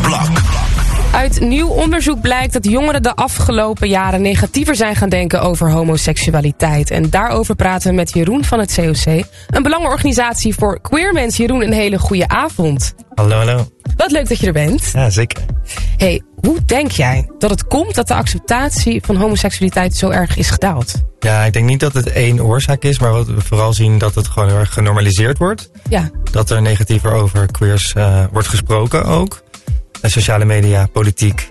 Blok. Uit nieuw onderzoek blijkt dat jongeren de afgelopen jaren negatiever zijn gaan denken over homoseksualiteit. En daarover praten we met Jeroen van het COC, een belangenorganisatie voor queer mensen. Jeroen, een hele goede avond. Hallo. Wat leuk dat je er bent. Ja, zeker. Hey, hoe denk jij dat het komt dat de acceptatie van homoseksualiteit zo erg is gedaald? Ja, ik denk niet dat het één oorzaak is, maar wat we vooral zien dat het gewoon heel erg genormaliseerd wordt. Ja. Dat er negatiever over queers wordt gesproken ook. Sociale media, politiek,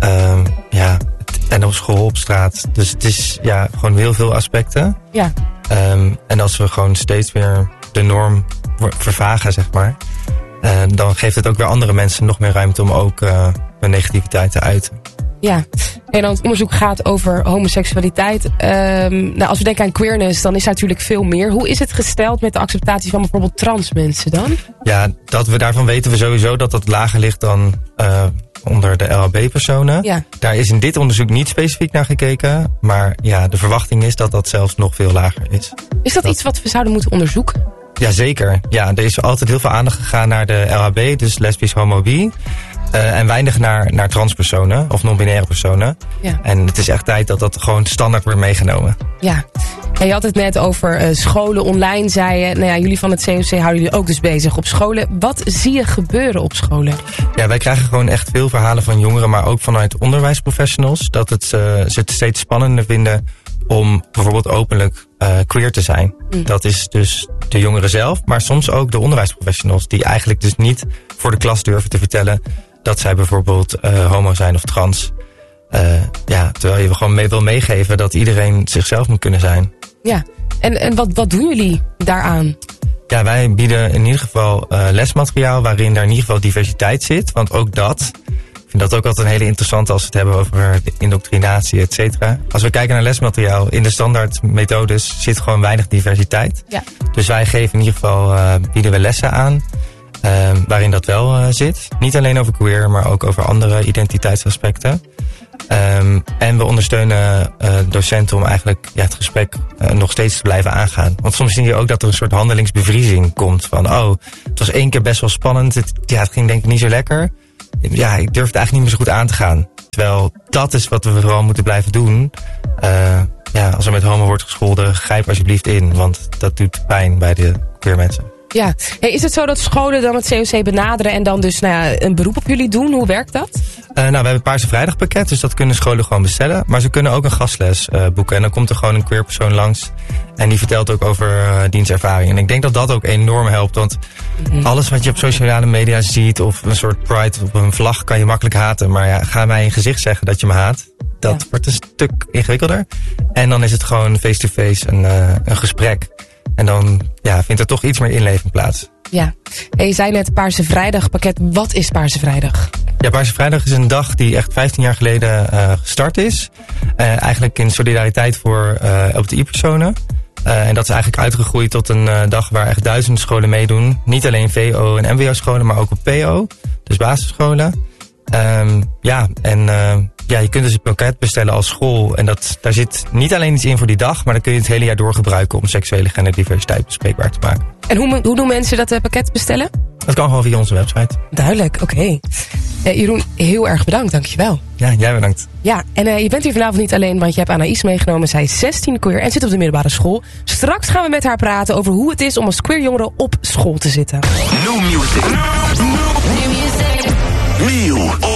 en op school, op straat. Dus het is gewoon heel veel aspecten. Ja. En als we gewoon steeds weer de norm vervagen, zeg maar, dan geeft het ook weer andere mensen nog meer ruimte om ook hun negativiteit te uiten. Ja, en dan het onderzoek gaat over homoseksualiteit. Als we denken aan queerness, dan is er natuurlijk veel meer. Hoe is het gesteld met de acceptatie van bijvoorbeeld trans mensen dan? Ja, daarvan weten we sowieso dat dat lager ligt dan onder de LHB-personen. Ja. Daar is in dit onderzoek niet specifiek naar gekeken. Maar ja, de verwachting is dat dat zelfs nog veel lager is. Is dat iets wat we zouden moeten onderzoeken? Jazeker. Ja, er is altijd heel veel aandacht gegaan naar de LHB, dus lesbisch, homo, bi. En weinig naar transpersonen of non-binaire personen. Ja. En het is echt tijd dat dat gewoon standaard wordt meegenomen. Ja. En je had het net over scholen online, zei je. Nou ja, jullie van het COC houden jullie ook dus bezig op scholen. Wat zie je gebeuren op scholen? Ja, wij krijgen gewoon echt veel verhalen van jongeren, maar ook vanuit onderwijsprofessionals. Dat ze het steeds spannender vinden om bijvoorbeeld openlijk queer te zijn. Dat is dus de jongeren zelf, maar soms ook de onderwijsprofessionals. Die eigenlijk dus niet voor de klas durven te vertellen dat zij bijvoorbeeld homo zijn of trans. Terwijl je gewoon wil meegeven dat iedereen zichzelf moet kunnen zijn. Ja, en wat doen jullie daaraan? Ja, wij bieden in ieder geval lesmateriaal waarin er in ieder geval diversiteit zit. Want ook dat, ik vind dat ook altijd een hele interessante als we het hebben over de indoctrinatie, et cetera. Als we kijken naar lesmateriaal, in de standaard methodes zit gewoon weinig diversiteit. Ja. Dus wij geven in ieder geval, bieden we lessen aan waarin dat wel zit. Niet alleen over queer, maar ook over andere identiteitsaspecten. En we ondersteunen docenten om eigenlijk het gesprek nog steeds te blijven aangaan. Want soms zie je ook dat er een soort handelingsbevriezing komt. Van het was 1 keer best wel spannend. Het ging denk ik niet zo lekker. Ja, ik durf het eigenlijk niet meer zo goed aan te gaan. Terwijl dat is wat we vooral moeten blijven doen. Als er met homo wordt gescholden, grijp alsjeblieft in. Want dat doet pijn bij de queer mensen. Ja, is het zo dat scholen dan het COC benaderen en dan dus een beroep op jullie doen? Hoe werkt dat? We hebben een Paarse Vrijdag pakket, dus dat kunnen scholen gewoon bestellen. Maar ze kunnen ook een gastles boeken. En dan komt er gewoon een queer persoon langs. En die vertelt ook over dienstervaring. En ik denk dat dat ook enorm helpt. Want alles wat je op sociale media ziet, of een soort pride op een vlag, kan je makkelijk haten. Maar ga mij in je gezicht zeggen dat je me haat. Dat wordt een stuk ingewikkelder. En dan is het gewoon face-to-face een gesprek. En dan vindt er toch iets meer inleving plaats. Ja, je zei net Paarse Vrijdag pakket. Wat is Paarse Vrijdag? Ja, Paarse Vrijdag is een dag die echt 15 jaar geleden gestart is. Eigenlijk in solidariteit voor LGBTI-personen. En dat is eigenlijk uitgegroeid tot een dag waar echt duizenden scholen meedoen. Niet alleen VO en MBO-scholen, maar ook op PO. Dus basisscholen. Je kunt dus een pakket bestellen als school. En daar zit niet alleen iets in voor die dag, maar dan kun je het hele jaar door gebruiken om seksuele genderdiversiteit bespreekbaar te maken. En hoe doen mensen dat pakket bestellen? Dat kan gewoon via onze website. Duidelijk, oké. Jeroen, heel erg bedankt, dankjewel. Ja, jij bedankt. Ja, en je bent hier vanavond niet alleen, want je hebt Anaïs meegenomen. Zij is 16 queer en zit op de middelbare school. Straks gaan we met haar praten over hoe het is om als queer jongere op school te zitten. New music. New music. Nieuw